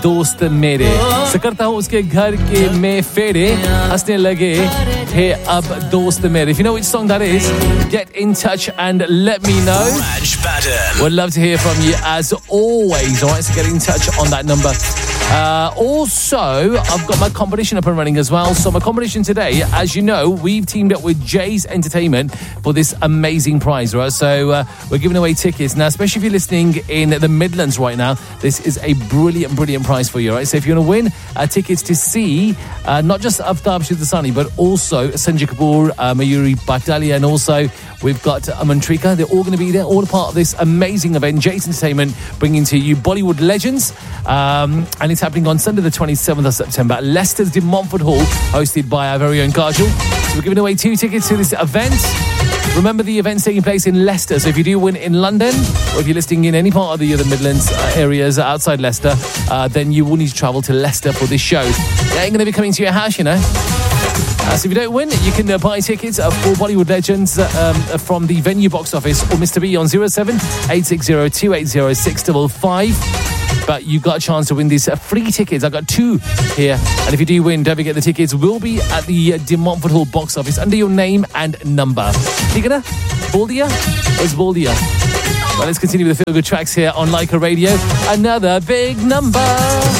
दोस्त मेरे करता हूँ उसके घर के में फेरे हंसने लगे थे अब दोस्त मेरे. If you know which song that is, get in touch and let me know. Would love to hear from you as always. Alright, so get in touch on that number. Also, I've got my competition up and running as well. So my competition today, as you know, we've teamed up with Jay's Entertainment for this amazing prize, right? So we're giving away tickets. Now, especially if you're listening in the Midlands right now, this is a brilliant prize for you, right? So if you want to win tickets to see not just Aftab Shidasani, but also Sanjay Kapoor, Mayuri Bhattalia, and also we've got Amantrika. They're all going to be there, all part of this amazing event. Jay's Entertainment bringing to you Bollywood legends. And it's happening on Sunday the 27th of September at Leicester's De Montfort Hall, hosted by our very own Kajal. So we're giving away 2 tickets to this event. Remember, the event's taking place in Leicester, so if you do win in London, or if you're listening in any part of the Midlands areas outside Leicester, then you will need to travel to Leicester for this show. It ain't going to be coming to your house, you know. So if you don't win, you can buy tickets for Bollywood Legends from the venue box office or Mr. B on 07 860 280 655. But you got a chance to win these free tickets. I've got 2 here. And if you do win, don't forget the tickets will be at the De Montfort Hall box office under your name and number. Tigana? Baldia? Where's Baldia? Well, let's continue with the feel-good tracks here on Leica Radio. Another big number.